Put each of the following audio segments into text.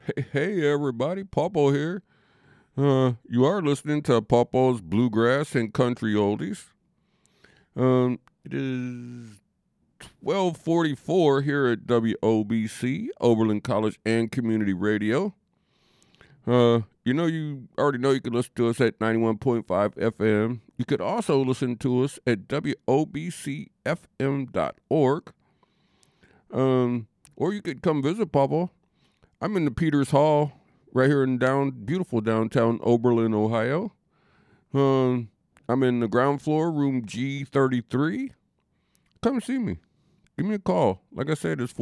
Hey everybody, Popo here. You are listening to Popo's Bluegrass and Country Oldies. It is 12:44 here at WOBC, Oberlin College and Community Radio. You already know you can listen to us at 91.5 FM. You could also listen to us at WOBCFM.org. Or you could come visit Popo. I'm in the Peters Hall right here in beautiful downtown Oberlin, Ohio. I'm in the ground floor, room G33. Come see me. Give me a call. Like I said, it's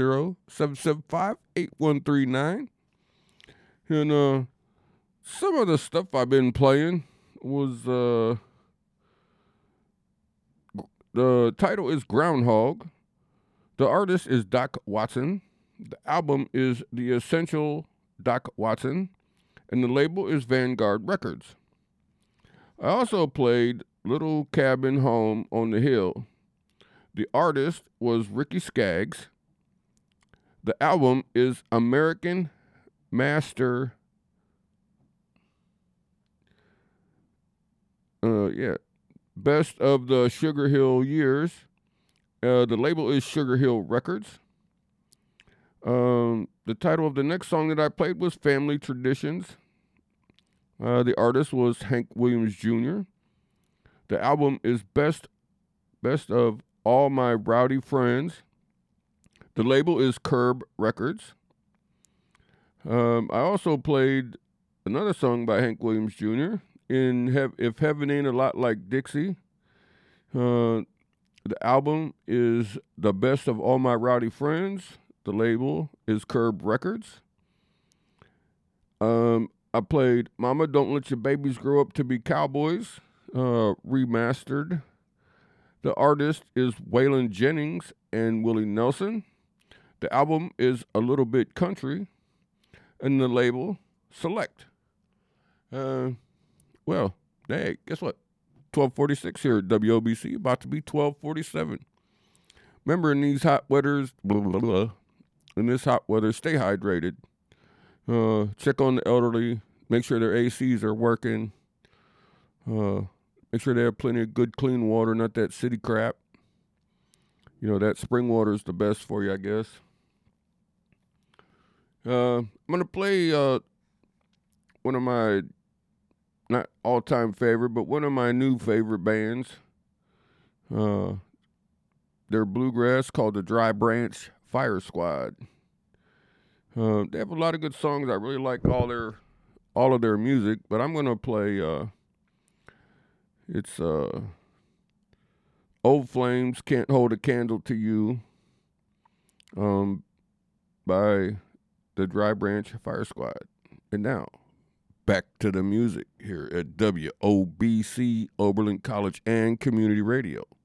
440-775-8139. And some of the stuff I've been playing was the title is Groundhog. The artist is Doc Watson. The album is The Essential Doc Watson, and the label is Vanguard Records. I also played Little Cabin Home on the Hill. The artist was Ricky Skaggs. The album is American Master. Best of the Sugar Hill Years. The label is Sugar Hill Records. The title of the next song that I played was Family Traditions. The artist was Hank Williams Jr. The album is Best of All My Rowdy Friends. The label is Curb Records. I also played another song by Hank Williams Jr. If Heaven Ain't a Lot Like Dixie. The album is The Best of All My Rowdy Friends. The label is Curb Records. I played Mama Don't Let Your Babies Grow Up to Be Cowboys, remastered. The artist is Waylon Jennings and Willie Nelson. The album is A Little Bit Country. And the label, Select. Hey, guess what? 12:46 here at WOBC, about to be 12:47. Remember, in these hot weathers, in this hot weather, stay hydrated. Check on the elderly. Make sure their ACs are working. Make sure they have plenty of good, clean water, not that city crap. That spring water is the best for you, I guess. I'm going to play one of my, not all-time favorite, but one of my new favorite bands. They're bluegrass, called the Dry Branch Fire Squad. They have a lot of good songs. I really like all of their music, but I'm gonna play. It's Old Flames Can't Hold a Candle to You. By the Dry Branch Fire Squad. And now, back to the music here at WOBC, Oberlin College and Community Radio.